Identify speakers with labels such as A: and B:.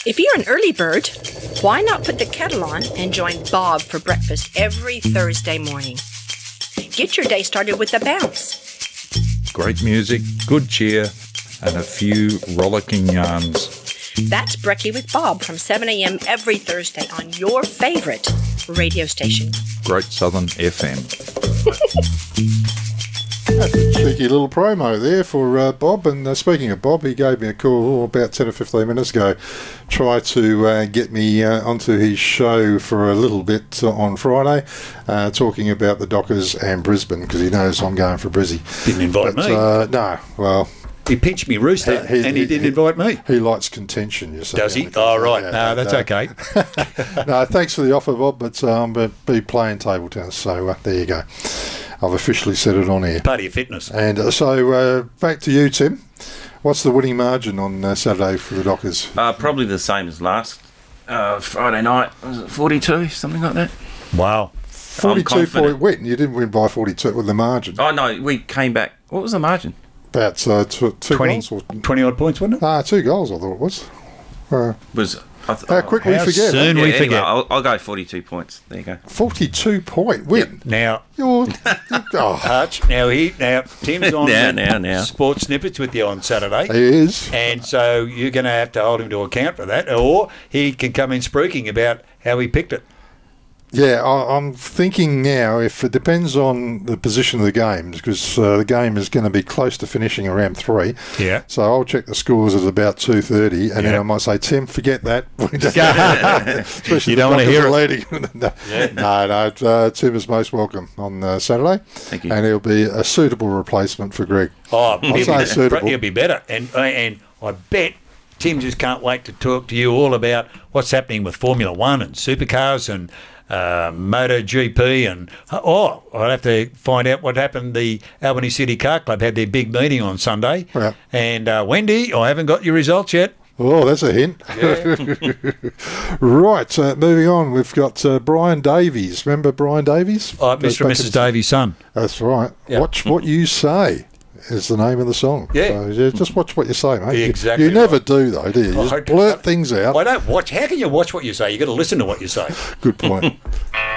A: If you're an early bird, why not put the kettle on and join Bob for breakfast every Thursday morning? Get your day started with a bounce.
B: Great music, good cheer, and a few rollicking yarns.
A: That's Brekkie with Bob from 7 a.m. every Thursday on your favourite radio station.
B: Great Southern FM.
C: That's a cheeky little promo there for Bob. And speaking of Bob, he gave me a call about 10 or 15 minutes ago. Try to get me onto his show for a little bit on Friday, talking about the Dockers and Brisbane, because he knows I'm going for Brizzy.
D: Didn't invite me.
C: No, well...
D: He pinched me rooster and he didn't invite me.
C: He likes contention, you see.
D: Does he? Oh, right. Yeah, no, that's okay.
C: No, thanks for the offer, Bob, but be playing table tennis, so there you go. I've officially said it on air.
D: Part of your fitness.
C: And so back to you, Tim. What's the winning margin on Saturday for the Dockers?
E: Probably the same as last Friday night. Was it 42, something like that?
D: Wow.
C: 42-point win. You didn't win by 42 with the margin.
E: Oh, no, we came back. What was the margin?
C: About 2 goals.
D: 20-odd points, wasn't it?
C: 2 goals, I thought it was. How quick we forget.
D: Soon we forget.
E: Anyway, I'll go 42 points. There you go.
C: 42-point win.
D: Now,
C: Hutch.
D: Now Tim's on
E: now.
D: Sports Snippets with you on Saturday.
C: He is.
D: And so you're going to have to hold him to account for that, or he can come in spruiking about how he picked it.
C: Yeah, I'm thinking now, if it depends on the position of the games, because the game is going to be close to finishing around 3.
D: Yeah.
C: So I'll check the scores at about 2:30, and then I might say, Tim, forget that. Especially
D: you don't want to hear
C: it. No, Tim is most welcome on Saturday.
E: Thank you.
C: And he'll be a suitable replacement for Greg.
D: Oh,
C: suitable.
D: He'll be better. And I bet Tim just can't wait to talk to you all about what's happening with Formula One and supercars and MotoGP, and I'll have to find out what happened. The Albany City Car Club had their big meeting on Sunday, and Wendy, I haven't got your results yet.
C: Oh, that's a hint.
D: Yeah.
C: Right, moving on, we've got Brian Davies. Remember Brian Davies?
D: Mr. and Mrs. Davies' son.
C: That's right.
D: Yep.
C: Watch What You Say is the name of the song.
D: Yeah.
C: So, just watch what you say, mate.
D: Exactly.
C: You never do, though, do you? You just blurt things out.
D: I don't watch. How can you watch what you say? You've got to listen to what you say.
C: Good point.